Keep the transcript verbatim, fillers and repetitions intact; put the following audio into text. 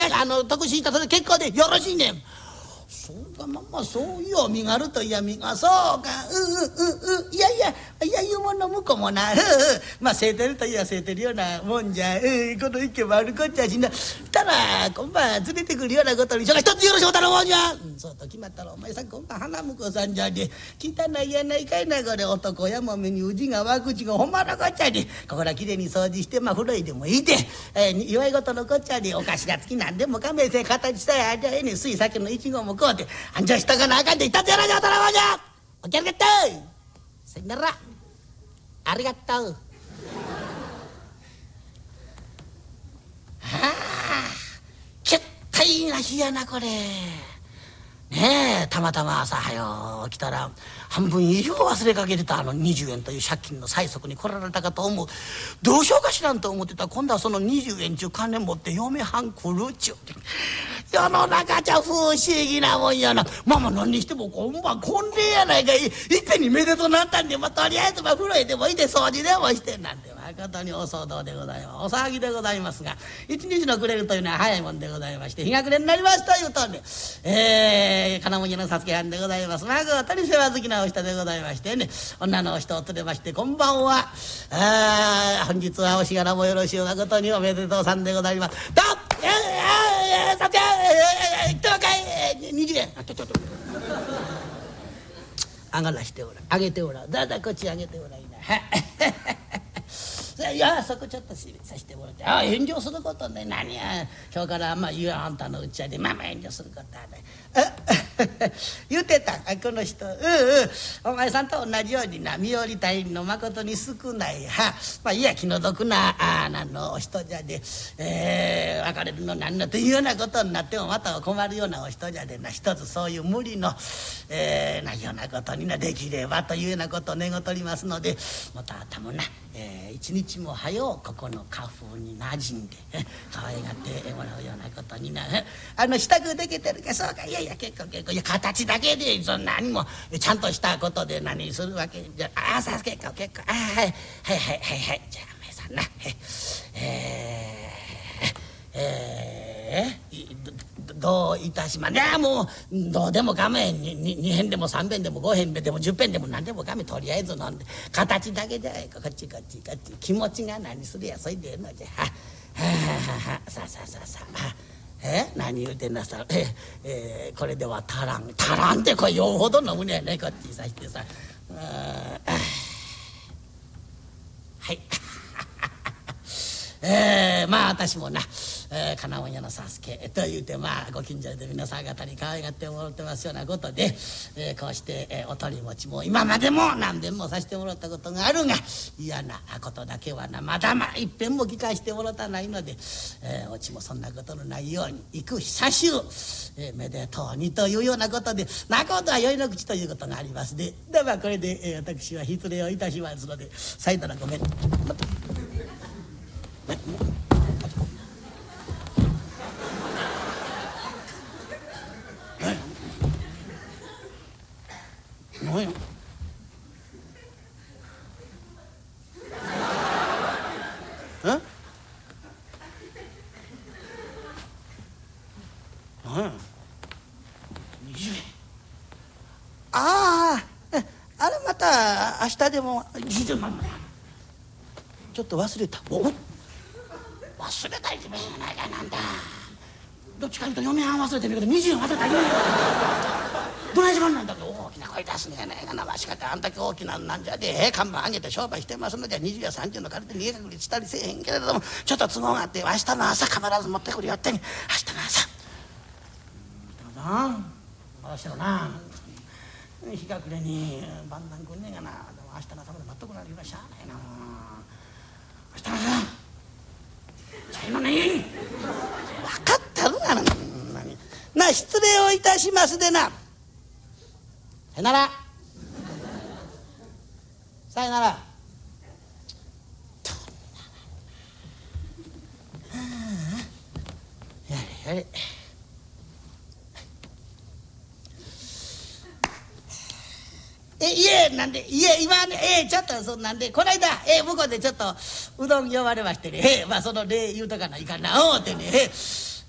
あの得しいたそれ結構でよろしいねん。そうか、まあまあそういう身があるといや身がそうか、うんうんうん、いやいやいやいうもの向こうもな、うんうん、まあせいてるといやせいてるようなもんじゃ、うん、この一軒もあるこっちゃしな。たら今晩連れてくるようなことにしょが一つよろしゅう頼もうじゃ、うん、そうと決まったらお前さん今晩花婿さんじゃで汚いやないかいなこれ男やもめにうじがわ口がほんまのこっちゃでここらきれいに掃除してまあ風呂いでもいいで、えー、祝い事のこっちゃでお菓子がつきなんでもかめせ形さえありゃええねん水酒のいちごもこうてあんじゃしたかなあかんで一つよろしゅう頼もうじゃ。おきありがとう。さよなら。ありがとう。はあ、けったいな日やなこれ。ねえたまたま朝早う来たら半分以上忘れかけてたあのにじゅうえんという借金の催促に来られたかと思う。どうしようかしらんと思ってたら今度はそのにじゅうえんちゅう金持って嫁はん来るっちゅうて世の中じゃ不思議なもんやな。まあまあ何にしても今晩婚礼やないかい。いっぺんにめでとなったんで、まあ、とりあえずまあ風呂へでもいて掃除でもしてなんて誠にお騒動でございます。お騒ぎでございますが一日の暮れるというのは早いもんでございまして日が暮れになりましたいうとねえー、金物のさつけはんでございます。まことに世話好きなお人でございましてね女の人を連れましてこんばんはあ本日はおしがらもよろしゅう誠におめでとうさんでございます。どっえー、えー、さて行ってわかいにじゅうえんあちょちょちょあがらしておらあげておらだだこっちあげておらいないやそこちょっと失礼させてもらってあ遠慮することね何や今日からまあ言うあんたのうちやでまあまあ遠慮することはない言うてたこの人うんうんお前さんと同じようにな身寄り隊員の誠に少ないはまあいや気の毒なあなんのお人じゃで、えー、別れるのなんのというようなことになってもまた困るようなお人じゃでな一つそういう無理の、えー、ないようなことになできればというようなことを願っておりますのでまたあたもな、えー、一日も早うここの家風に馴染んで可愛がってもらうようなことになあの支度できてるかそうかいやいや結構結構いや形だけでそんな何もちゃんとしたことで何するわけじゃああさ結構結構あはいはいはいはいはいじゃあお前さんなえー、えー、どういたしまねもうどうでも画面ににへんでもさんべんでもごへんでもじゅっぺんでも何でも画面とりあえず飲んで形だけじゃいかこっちこっちこっち気持ちが何するやそいでええのじゃははははさあさあさあさあえ何言うてんなさええー、これでは足らん足らんってこれよほど飲むねやねこっちさしてさはいえー、まあ私もなえー、金物屋の佐助というてまあご近所で皆さん方に可愛がってもらってますようなことで、えー、こうして、えー、お取り持ちも今までも何遍もさせてもらったことがあるが嫌なことだけはなまだまだいっぺんも聞かしてもらったないので、えー、おちもそんなことのないように行く久しゅう、えー、めでとうにというようなことでなことは酔いの口ということがありますでではこれで、えー、私は失礼をいたしますのでさよならごめん。何やえ何やにじゅうえんあああれまた明日でもにじゅうまんちょっと忘れたお忘れたい自分やないかなんだどっちかというと嫁はん忘れてるけどにじゅうえん忘れたいどないしまんなんだけど大きな声出すねやないかなわしかてあんだけ大きななんじゃで、えー、看板上げて商売してますのじゃにじゅうやさんじゅうの借りて逃げ隠れしたりせえへんけれどもちょっと都合があって明日の朝必ず持ってくるよってに明日の朝明日の朝明日のな日が暮れに晩餐来んねんがなでも明日の朝まで待っとくなりはしゃあないな明日の朝ちゃいのね分かったるがなな失礼をいたしますでなさよならさよならはあやれやれえいえなんでいえ今ねえちょっとそんなんでこないだえ向こうでちょっとうどん呼ばれましてねえまあその礼言うとかないかなおうてねえ